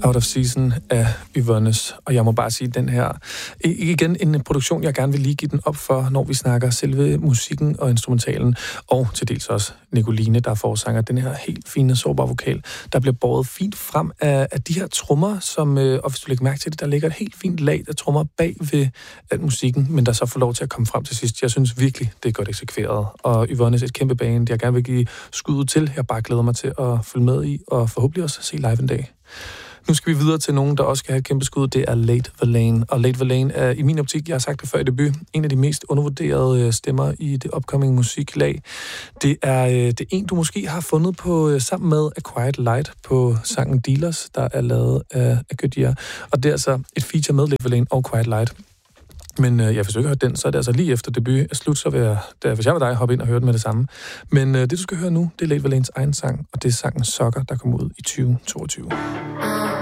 Out of Season af Yvonnes, og jeg må bare sige, den her igen en produktion, jeg gerne vil lige give den op for, når vi snakker selve musikken og instrumentalen, og til dels også Nicoline, der forsanger den her helt fine, sårbare vokal, der bliver båret fint frem af de her trommer, som, og hvis du lægger mærke til det, der ligger et helt fint lag af trommer bag ved musikken, men der så får lov til at komme frem til sidst. Jeg synes virkelig, det er godt eksekveret, og Yvonnes er et kæmpe band, jeg gerne vil give skuddet til. Jeg bare glæder mig til at følge med i, og forhåbentlig også se live en dag. Nu skal vi videre til nogen, der også skal have et kæmpe skud. Det er Late Verlaine. Og Late Verlaine er i min optik, jeg har sagt det før i debut, en af de mest undervurderede stemmer i det upcoming musiklag. Det er en, du måske har fundet på sammen med A Quiet Light på sangen Dealers, der er lavet af Goodyear. Og det er altså et feature med Late Verlaine og Quiet Light. Men hvis du ikke har hørt den, så er det altså lige efter debut er slut, så vil jeg, hvis jeg var dig, hoppe ind og høre den med det samme. Men det, du skal høre nu, det er Late Verlaines egen sang, og det er sangen Sucker, der kom ud i 2022.